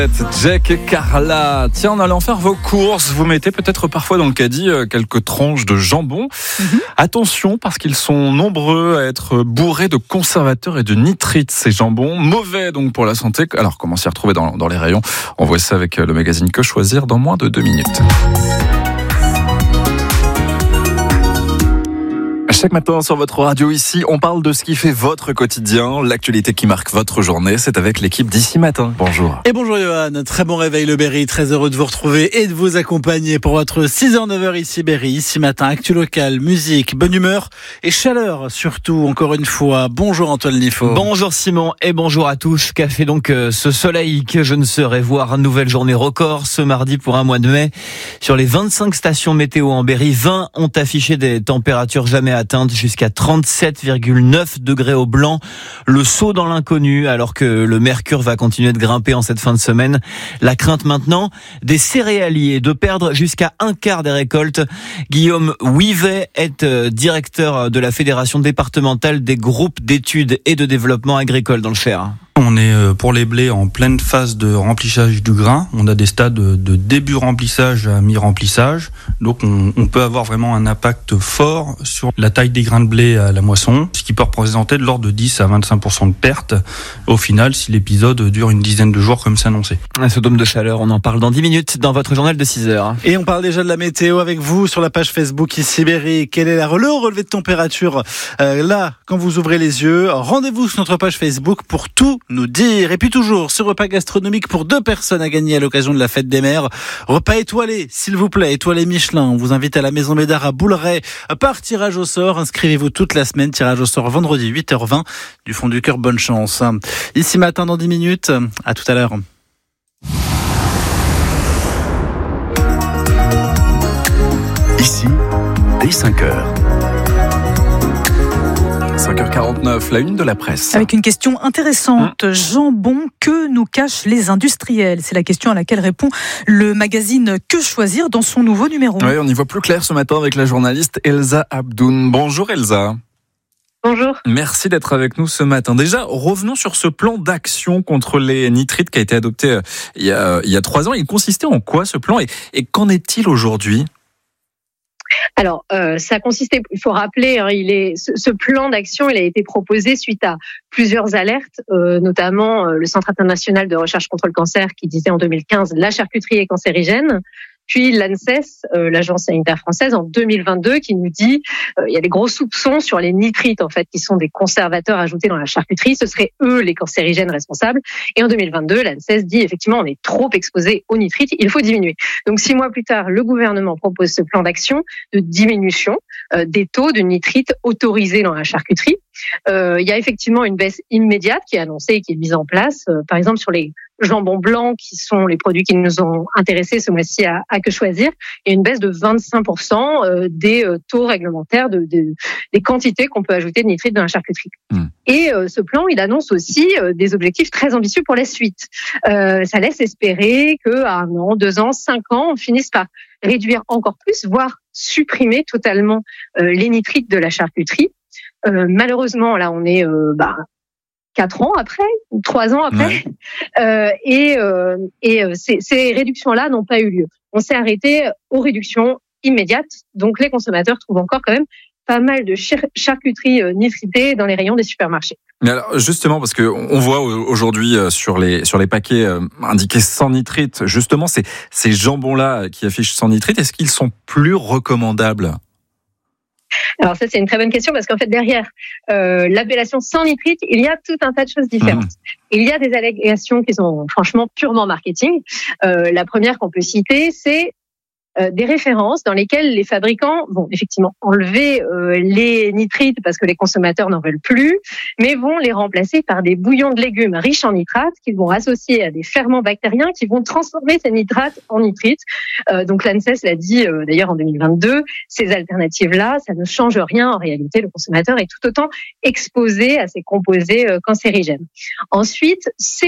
Jack et Carla. Tiens, en allant faire vos courses, vous mettez peut-être parfois dans le caddie quelques tranches de jambon. Attention, parce qu'ils sont nombreux à être bourrés de conservateurs et de nitrites, ces jambons. Mauvais donc pour la santé. Alors, comment s'y retrouver dans les rayons? On voit ça avec le magazine Que Choisir dans moins de 2 minutes. Chaque matin sur votre radio ici, on parle de ce qui fait votre quotidien, l'actualité qui marque votre journée. C'est avec l'équipe d'Ici Matin. Bonjour. Et bonjour Johan, très bon réveil le Berry, très heureux de vous retrouver et de vous accompagner pour votre 6h-9h ici Berry. Ici Matin, actu local, musique, bonne humeur et chaleur surtout, encore une fois. Bonjour Antoine Lifo. Bonjour Simon et bonjour à tous. Qu'a fait donc ce soleil que je ne saurais voir? Nouvelle journée record ce mardi pour un mois de mai. Sur les 25 stations météo en Berry, 20 ont affiché des températures jamais atteintes, jusqu'à 37,9 degrés au blanc. Le saut dans l'inconnu alors que le mercure va continuer de grimper en cette fin de semaine. La crainte maintenant des céréaliers de perdre jusqu'à un quart des récoltes. Guillaume Ouivet est directeur de la Fédération départementale des groupes d'études et de développement agricole dans le Cher. On est pour les blés en pleine phase de remplissage du grain. On a des stades de début remplissage à mi-remplissage. Donc on peut avoir vraiment un impact fort sur la taille des grains de blé à la moisson, ce qui peut représenter de l'ordre de 10 à 25% de perte au final si l'épisode dure une dizaine de jours comme c'est annoncé. Ce dôme de chaleur, on en parle dans 10 minutes dans votre journal de 6h. Et on parle déjà de la météo avec vous sur la page Facebook ici Berry. Quel est le relevé de température là quand vous ouvrez les yeux? Rendez-vous sur notre page Facebook pour tout nous dire. Et puis toujours, ce repas gastronomique pour 2 personnes à gagner à l'occasion de la fête des mères. Repas étoilé, s'il vous plaît, étoilé Michelin. On vous invite à la Maison Médard à Bouleret par tirage au sort. Inscrivez-vous toute la semaine, tirage au sort vendredi 8h20. Du fond du cœur, bonne chance. Ici Matin dans 10 minutes. À tout à l'heure. Ici, dès 5h. 5h49, la une de la presse. Avec une question intéressante. Jambon, que nous cachent les industriels? C'est la question à laquelle répond le magazine Que Choisir dans son nouveau numéro. Oui, on y voit plus clair ce matin avec la journaliste Elsa Abdoun. Bonjour Elsa. Bonjour. Merci d'être avec nous ce matin. Déjà, revenons sur ce plan d'action contre les nitrites qui a été adopté il y a 3 ans. Il consistait en quoi ce plan et qu'en est-il aujourd'hui ? Alors, ça consistait, il faut rappeler, ce plan d'action, il a été proposé suite à plusieurs alertes, notamment le Centre international de recherche contre le cancer qui disait en 2015 la charcuterie est cancérigène. Puis l'ANSES, l'Agence sanitaire française, en 2022, qui nous dit il y a des gros soupçons sur les nitrites, en fait, qui sont des conservateurs ajoutés dans la charcuterie. Ce seraient eux les cancérigènes responsables. Et en 2022, l'ANSES dit effectivement on est trop exposé aux nitrites, il faut diminuer. Donc 6 mois plus tard, le gouvernement propose ce plan d'action de diminution des taux de nitrites autorisés dans la charcuterie. Il y a effectivement une baisse immédiate qui est annoncée et qui est mise en place, par exemple sur les jambons blancs, qui sont les produits qui nous ont intéressés ce mois-ci à Que Choisir, et une baisse de 25% des taux réglementaires des quantités qu'on peut ajouter de nitrites dans la charcuterie. Et ce plan, il annonce aussi des objectifs très ambitieux pour la suite. Ça laisse espérer qu'à 1 an, 2 ans, 5 ans, on finisse par réduire encore plus, voire supprimer totalement les nitrites de la charcuterie. Malheureusement, là, on est 4 ans après, ou 3 ans après, et ces réductions-là n'ont pas eu lieu. On s'est arrêté aux réductions immédiates, donc les consommateurs trouvent encore quand même pas mal de charcuterie nitritée dans les rayons des supermarchés. Mais alors justement, parce que on voit aujourd'hui sur les paquets indiqués sans nitrite, justement ces jambons-là qui affichent sans nitrite, est-ce qu'ils sont plus recommandables ? Alors ça, c'est une très bonne question parce qu'en fait, derrière l'appellation sans nitrite, il y a tout un tas de choses différentes. Il y a des allégations qui sont franchement purement marketing. La première qu'on peut citer, c'est des références dans lesquelles les fabricants vont effectivement enlever les nitrites parce que les consommateurs n'en veulent plus, mais vont les remplacer par des bouillons de légumes riches en nitrates qu'ils vont associer à des ferments bactériens qui vont transformer ces nitrates en nitrites. Donc l'ANSES l'a dit d'ailleurs en 2022, ces alternatives-là, ça ne change rien. En réalité, le consommateur est tout autant exposé à ces composés cancérigènes. Ensuite, ces